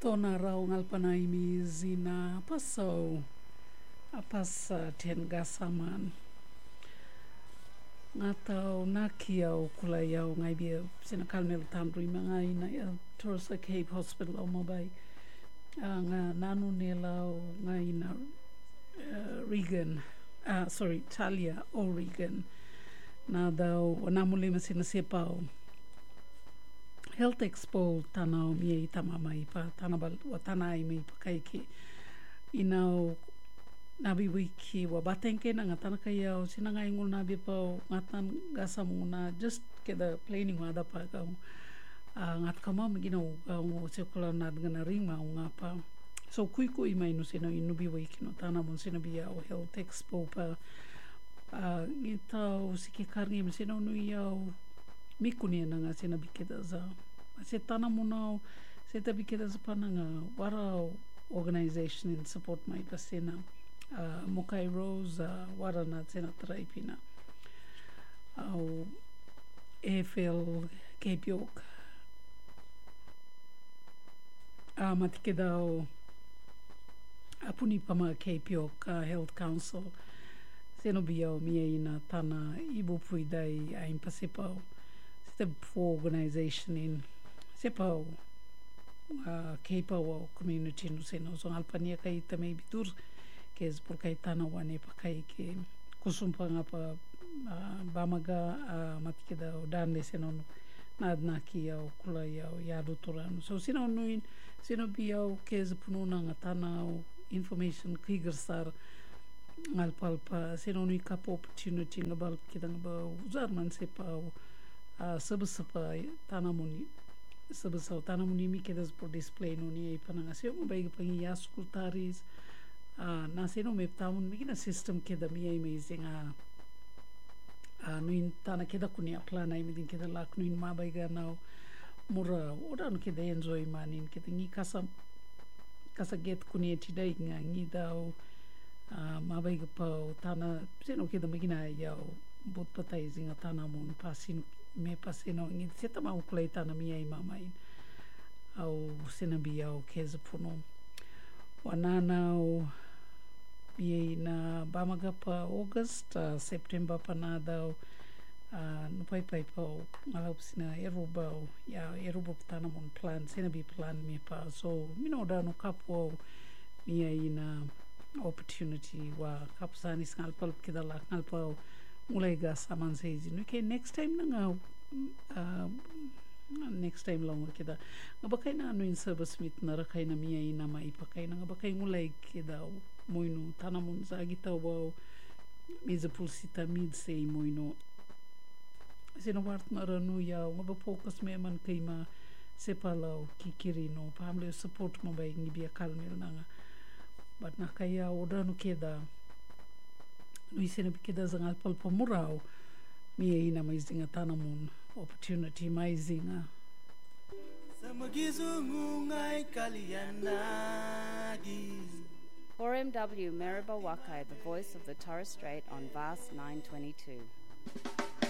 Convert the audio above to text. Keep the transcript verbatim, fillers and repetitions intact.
Tona rau ngalpanai mi zina pasau apas uh, ten gasaman. Ngatau nakiau kulayau ngai bia sina Carmel Tandri mga ina ya Torsa Cape Hospital o mabai. Uh, nga nanu nelau nga ina uh, Regan, uh, sorry, Talia o Regan. Na dau wanamuli masina sepau. Health Expo tanau mia i tamamai pa tanabal wa tanai mai pa kaiki. Inau nabi wiki wa batenke na ngatana kaya o sina ngai ngul nabi pa ngatan gasamu na just ke the planning wa da pa ka uh, ngat kama magina o o sekula na ngana ring ma ngapa. So kui kui mai no sina inubi wiki no tana mon sina bia o Health Expo pa uh, ngita o siki karngi mo sina nui au mikuni na nga sina bikeda za. Se tana muna se ta bikeda za pananga wara organization in support mai pasena uh, Mokai Rose uh, wara na sena traipina au A F L Cape York a uh, matikeda o apuni pama Cape York uh, Health Council seno bia o mia ina tana ibu pui dai a impasipau the four organisation in sepau uh, Cape o community no seno so alpania kai tamai bitur que es por kai tana wane pa kai ke kusumpa nga pa uh, bamaga uh, matikeda o dande seno nad naki au kulai au ya duturano so sino nuin sino biau que es pununa nga tana o information kigersar alpalpa sino nui kap opportunity ngabal kita ngabau uzarman sepau Uh, sabasapa tanamuni sabasau tanamuni mi kedas por display no ni pananga se mo bai pangi ya skultaris uh, na se no me tamun mi na system keda mi ai amazing a uh, nuin tana keda kunia plana mi din keda lak nuin ma bai ga now mura ora no keda enjoy manin keda ngi kasa kasa get kunia tidai nga ngi dau uh, ma bai ga pau tana se no keda mi na ya bot patai zinga tana mon pasin me pasino ngi seta mau kulai tana mi ai mamai au sena bia o keza puno wanana o mi na bamaga pa August uh, September pa na dau uh, no pai pai pa ngalau sina eruba o ya eruba tana mon plan sena bi plan me pa so mino da no kapo mi ai na opportunity wa kapsani ngal pal kidala ngal pa mulai ga saman seizi no ke next time na uh, next time long kita ngabakai na anu in service mit na rakai na mia ina mai pakai na ngabakai mulai kida moino tanamun sa gita wa miza pulsita mid sei moino sino wart maranu ya ngaba focus me man kaima sepala kikirino family support mo bai ngibia kalmel na but na kaya oda no keda nui sena bikeda zangal palpa murau mia ina mai zinga tanamun opportunity mai zinga four M W Maribor Wakai, the voice of the Torres Strait on Vast nine twenty-two.